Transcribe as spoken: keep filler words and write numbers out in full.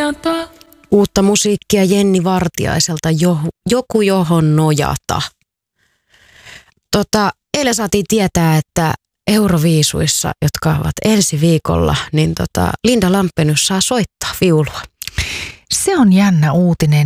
nojata. Uutta musiikkia Jenni Vartiaiselta, Joku johon nojata. Tota, eilen saatiin tietää, että Euroviisuissa, jotka ovat ensi viikolla, niin tota, Linda Lampenius saa soittaa viulua. Se on jännä uutinen